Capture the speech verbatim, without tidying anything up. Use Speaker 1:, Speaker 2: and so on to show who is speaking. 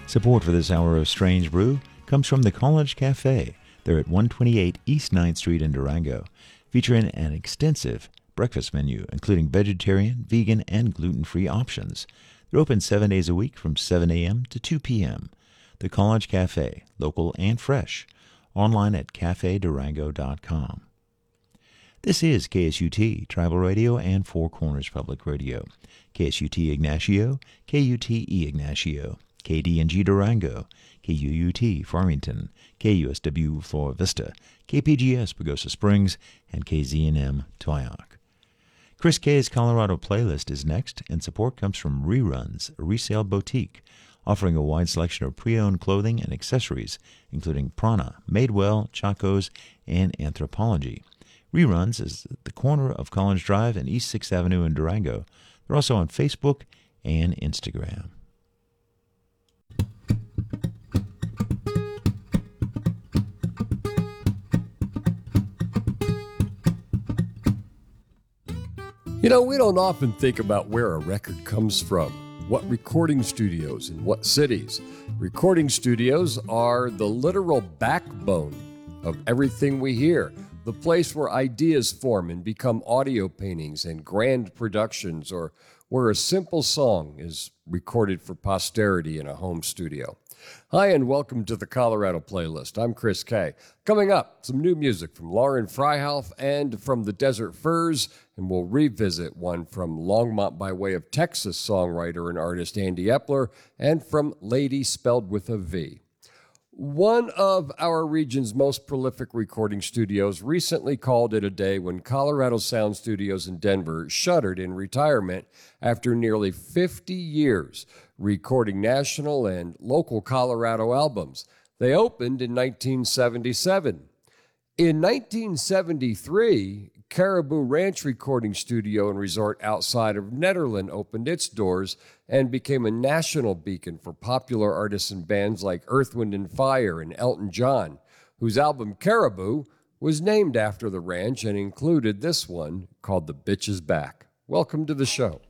Speaker 1: Support for this hour of Strange Brew comes from the College Cafe. They're at one twenty-eight East ninth Street in Durango, featuring an extensive breakfast menu, including vegetarian, vegan, and gluten-free options. They're open seven days a week from seven a.m. to two p.m. The College Cafe, local and fresh. Online at cafe durango dot com. This is K S U T, Tribal Radio and Four Corners Public Radio. K S U T Ignacio, K U T E Ignacio, K D N G Durango, K U U T Farmington, K U S W Flora Vista, K P G S Pagosa Springs, and K Z N M Toyock. Chris K's Colorado playlist is next, and support comes from Reruns, a resale boutique, offering a wide selection of pre-owned clothing and accessories, including Prana, Madewell, Chacos, and Anthropologie. Reruns is at the corner of College Drive and East sixth Avenue in Durango. They're also on Facebook and Instagram.
Speaker 2: You know, we don't often think about where a record comes from, what recording studios in what cities. Recording studios are the literal backbone of everything we hear, the place where ideas form and become audio paintings and grand productions, or where a simple song is recorded for posterity in a home studio. Hi, and welcome to the Colorado Playlist. I'm Chris K. Coming up, some new music from Lauren Freihoff and from the Desert Furs, and we'll revisit one from Longmont by way of Texas songwriter and artist Andy Epler, and from Lady spelled with a V. One of our region's most prolific recording studios recently called it a day when Colorado Sound Studios in Denver shuttered in retirement after nearly fifty years recording national and local Colorado albums. They opened in nineteen seventy-seven. In nineteen seventy-three, Caribou Ranch Recording Studio and Resort outside of Nederland opened its doors and became a national beacon for popular artists and bands like Earth, Wind and Fire and Elton John, whose album Caribou was named after the ranch and included this one called The Bitch Is Back. Welcome to the show.